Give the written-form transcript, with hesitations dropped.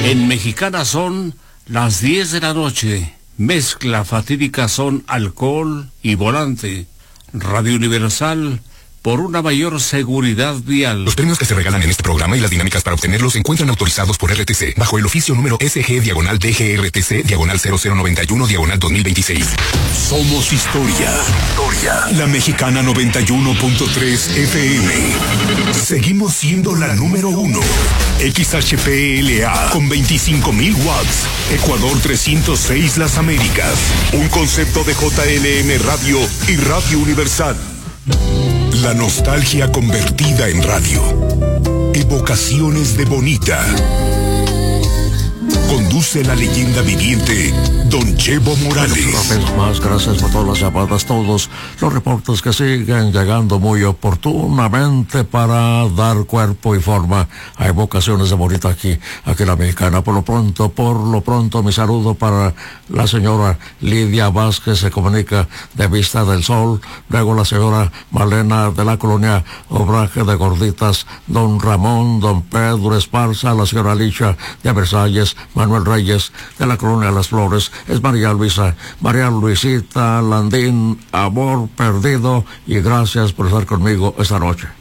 En Mexicana son las 10 de la noche. Mezcla fatídica son alcohol y volante. Radio Universal, por una mayor seguridad vial. Los premios que se regalan en este programa y las dinámicas para obtenerlos se encuentran autorizados por RTC, bajo el oficio número SG-DGRTC-0091-2026. Somos historia. La Mexicana 91.3 FM. Seguimos siendo la número 1. XHPLA con 25,000 watts. Ecuador 306 Las Américas. Un concepto de JLM Radio y Radio Universal. La nostalgia convertida en radio. Evocaciones de Bonita. Conduce la leyenda viviente Don Chevo Morales. Una vez más, gracias por todas las llamadas, todos los reportes que siguen llegando muy oportunamente para dar cuerpo y forma a Evocaciones de Bonita aquí en la Mexicana. Por lo pronto, mi saludo para la señora Lidia Vázquez, se comunica de Vista del Sol, luego la señora Malena de la colonia Obraje de Gorditas, don Ramón, don Pedro Esparza, la señora Alicia de Versalles, Manuel Reyes de la colonia Las Flores, es María Luisita Landín, amor perdido, y gracias por estar conmigo esta noche.